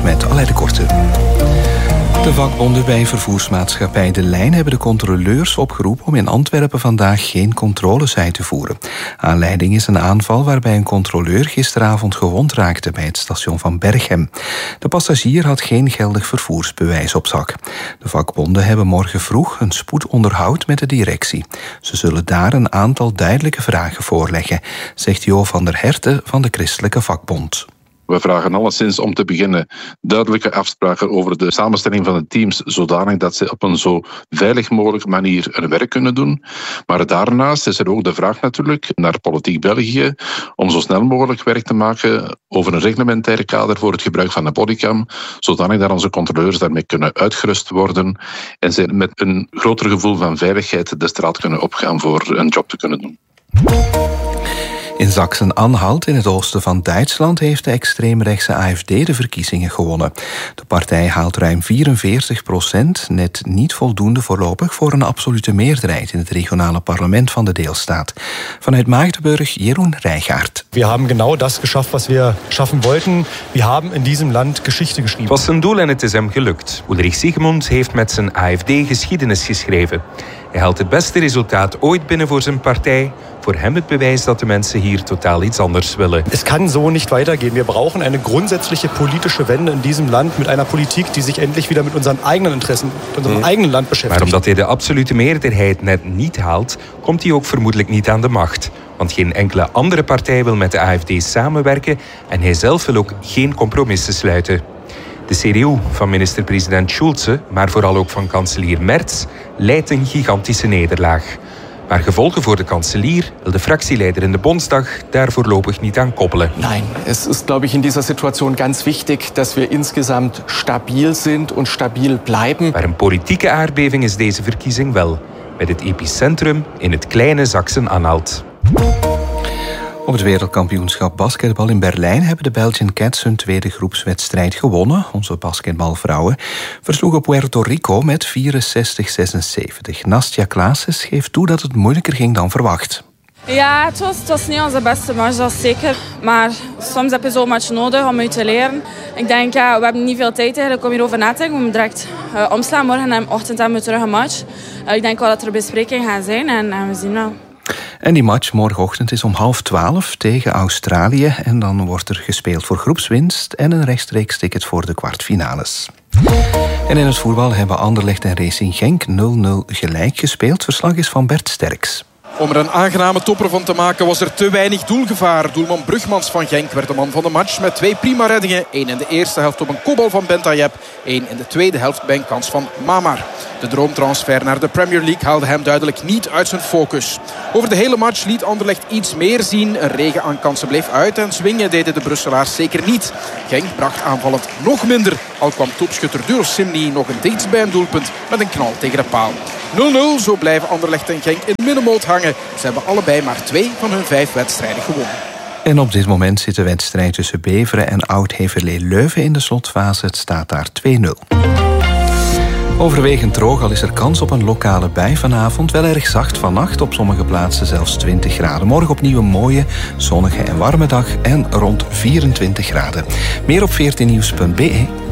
met Aleid de Korte. De vakbonden bij vervoersmaatschappij De Lijn hebben de controleurs opgeroepen om in Antwerpen vandaag geen controles uit te voeren. Aanleiding is een aanval waarbij een controleur gisteravond gewond raakte bij het station van Berchem. De passagier had geen geldig vervoersbewijs op zak. De vakbonden hebben morgen vroeg een spoedonderhoud met de directie. Ze zullen daar een aantal duidelijke vragen voorleggen, zegt Jo van der Herten van de Christelijke Vakbond. We vragen alleszins om te beginnen duidelijke afspraken over de samenstelling van de teams, zodanig dat ze op een zo veilig mogelijke manier hun werk kunnen doen. Maar daarnaast is er ook de vraag natuurlijk naar Politiek België om zo snel mogelijk werk te maken over een reglementair kader voor het gebruik van de bodycam, zodanig dat onze controleurs daarmee kunnen uitgerust worden en ze met een groter gevoel van veiligheid de straat kunnen opgaan voor een job te kunnen doen. In Sachsen-Anhalt, in het oosten van Duitsland, heeft de extreemrechtse AfD de verkiezingen gewonnen. De partij haalt ruim 44%, net niet voldoende voorlopig voor een absolute meerderheid in het regionale parlement van de deelstaat. Vanuit Magdeburg, Jeroen Rijgaard. We hebben genau das geschafft wat we schaffen wollten. We hebben in diesem Land Geschichte geschreven. Het was zijn doel en het is hem gelukt. Ulrich Siegmund heeft met zijn AfD geschiedenis geschreven. Hij haalt het beste resultaat ooit binnen voor zijn partij. Voor hem het bewijs dat de mensen hier totaal iets anders willen. Es kann so nicht weitergehen. Wir brauchen eine grundsätzliche politische Wende in diesem Land mit einer Politik, die sich endlich wieder mit unseren eigenen Interessen, mit unserem eigenen Land beschäftigt. Maar omdat hij de absolute meerderheid net niet haalt, komt hij ook vermoedelijk niet aan de macht. Want geen enkele andere partij wil met de AfD samenwerken en hij zelf wil ook geen compromissen sluiten. De CDU van minister-president Schulze, maar vooral ook van kanselier Merz, leidt een gigantische nederlaag. Maar gevolgen voor de kanselier wil de fractieleider in de Bondsdag daar voorlopig niet aan koppelen. Nein, es ist, glaube ich, in dieser Situation ganz wichtig, dass wir insgesamt stabil sind und stabil bleiben. Maar een politieke aardbeving is deze verkiezing wel, met het epicentrum in het kleine Sachsen-Anhalt. Op het wereldkampioenschap basketbal in Berlijn hebben de Belgian Cats hun tweede groepswedstrijd gewonnen. Onze basketbalvrouwen versloegen Puerto Rico met 64-76. Nastja Klaassen geeft toe dat het moeilijker ging dan verwacht. Ja, het was niet onze beste match, dat is zeker. Maar soms heb je zo'n match nodig om uit te leren. Ik denk, we hebben niet veel tijd eigenlijk om hierover na te denken. We moeten direct omslaan. Morgen en ochtend hebben we terug een match. Ik denk wel dat er besprekingen gaan zijn en we zien wel. En die match morgenochtend is om 11:30 tegen Australië. En dan wordt er gespeeld voor groepswinst en een rechtstreeks ticket voor de kwartfinales. En in het voetbal hebben Anderlecht en Racing Genk 0-0 gelijk gespeeld. Verslag is van Bert Sterks. Om er een aangename topper van te maken was er te weinig doelgevaar. Doelman Brugmans van Genk werd de man van de match met 2 prima reddingen. 1 in de eerste helft op een kopbal van Bentayeb. 1 in de tweede helft bij een kans van Mamar. De droomtransfer naar de Premier League haalde hem duidelijk niet uit zijn focus. Over de hele match liet Anderlecht iets meer zien. Een regen aan kansen bleef uit en swingen deden de Brusselaars zeker niet. Genk bracht aanvallend nog minder. Al kwam topschutter Duros Simni nog een dichtst bij een doelpunt met een knal tegen de paal. 0-0, zo blijven Anderlecht en Genk in middenmoot hangen. Ze hebben allebei maar 2 van hun 5 wedstrijden gewonnen. En op dit moment zit de wedstrijd tussen Beveren en Oud-Heverlee-Leuven in de slotfase. Het staat daar 2-0. Overwegend droog, al is er kans op een lokale bui vanavond. Wel erg zacht vannacht, op sommige plaatsen zelfs 20 graden. Morgen opnieuw een mooie, zonnige en warme dag en rond 24 graden. Meer op 14nieuws.be.